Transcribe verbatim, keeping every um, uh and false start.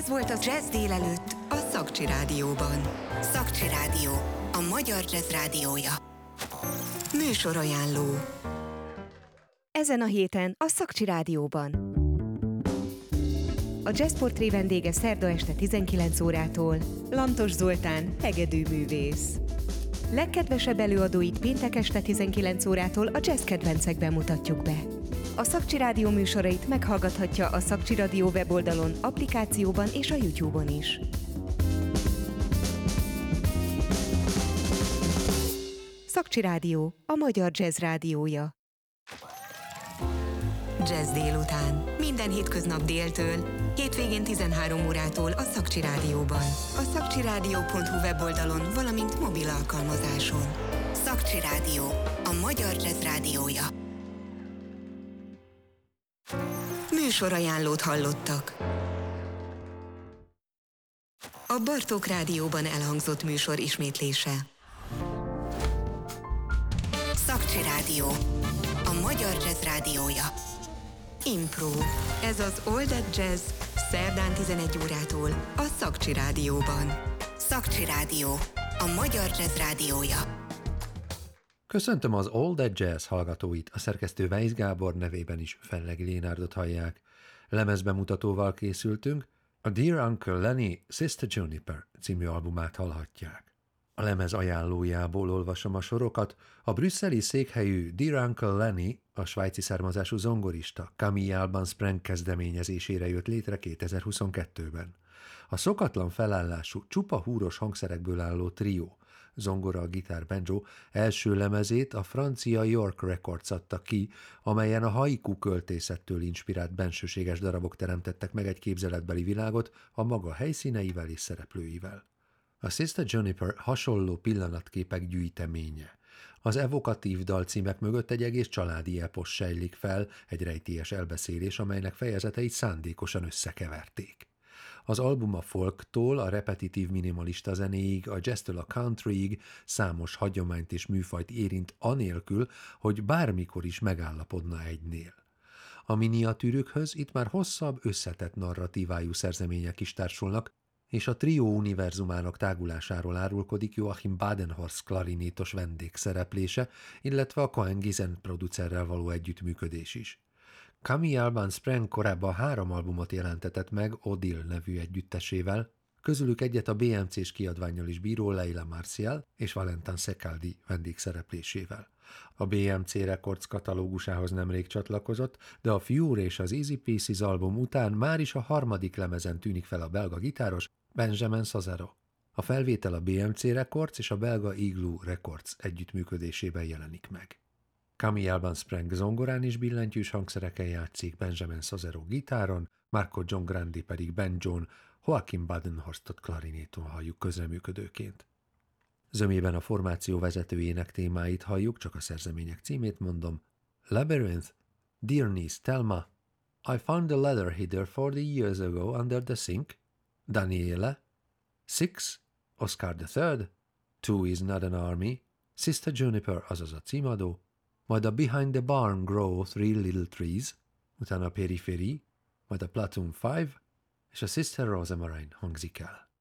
Ez volt a Jazz délelőtt a Szakcsi Rádióban. Szakcsi Rádió, a magyar jazz rádiója. Műsorajánló. Ezen a héten a Szakcsi Rádióban. A Jazzportré vendége szerda este tizenkilenc órától Lantos Zoltán, hegedűművész. Legkedvesebb előadóit péntek este tizenkilenc órától a jazz kedvencekben mutatjuk be. A Szakcsi Rádió műsorait meghallgathatja a Szakcsi Rádió weboldalon, applikációban és a YouTube-on is. Szakcsi Rádió, a magyar jazz rádiója. Jazz délután. Minden hétköznap déltől, hétvégén tizenhárom órától a Szakcsi Rádióban. A szakcsirádió pont hu weboldalon, valamint mobil alkalmazáson. Szakcsi Rádió, a magyar jazz rádiója. Műsorajánlót hallottak. A Bartók Rádióban elhangzott műsor ismétlése. Szakcsi Rádió, a magyar jazz rádiója. Impro. Ez az All That Jazz szerdán tizenegy órától a Szakcsi Rádióban. Szakcsi Rádió, a magyar jazz rádiója. Köszöntöm az All That Jazz hallgatóit, a szerkesztő Weisz Gábor nevében is Fellegi Lénárdot hallják. Lemezbemutatóval készültünk, a Dear Uncle Lenny Sister Juniper című albumát hallhatják. A lemez ajánlójából olvasom a sorokat. A brüsszeli székhelyű Dear Uncle Lenny a svájci származású zongorista Camille Alban Spreng kezdeményezésére jött létre kétezer-huszonkettőben. A szokatlan felállású, csupa húros hangszerekből álló trió, zongora, gitár, banjo első lemezét a francia York Records adta ki, amelyen a haiku költészettől inspirált bensőséges darabok teremtettek meg egy képzeletbeli világot a maga helyszíneivel és szereplőivel. A Sister Juniper hasonló pillanatképek gyűjteménye. Az evokatív dalcímek mögött egy egész családi epos sejlik fel, egy rejtélyes elbeszélés, amelynek fejezeteit szándékosan összekeverték. Az album a folktól, a repetitív minimalista zenéig, a jazztől a countryig számos hagyományt és műfajt érint anélkül, hogy bármikor is megállapodna egynél. A miniatűrökhöz itt már hosszabb, összetett narratívájú szerzemények is társulnak, és a trió univerzumának tágulásáról árulkodik Joachim Badenhorst klarinétos vendégszereplése, illetve a Cohen Gizen producerrel való együttműködés is. Camille Alban Spreng korábban három albumot jelentetett meg Odile nevű együttesével, közülük egyet a bé em cés kiadvánnyal is bíró Leila Marcial és Valentin Secaldi vendégszereplésével. A bé em cé Records katalógusához nemrég csatlakozott, de a Fure és az Easy Pieces album után már is a harmadik lemezen tűnik fel a belga gitáros Benjamin Sozero. A felvétel a bé em cé Records és a belga Igloo Records együttműködésében jelenik meg. Camille Alban Spreng zongorán és billentyűs hangszereken játszik, Benjamin Sozero gitáron, Marco John Grandi pedig banjón, Joachim Badenhorstot klarinéton halljuk közreműködőként. Zömében a formáció vezetőjének témáit halljuk, csak a szerzemények címét mondom. Labyrinth, Dear Niece Thelma, I found the leather hither forty years ago under the sink, Daniela, Six, Oscar the third, Two is not an army, Sister Juniper, azaz a címadó, majd a Behind the Barn Grow Three Little Trees, utána a Periphery, majd a Platoon five, és a Sister Rosemary hangzik el.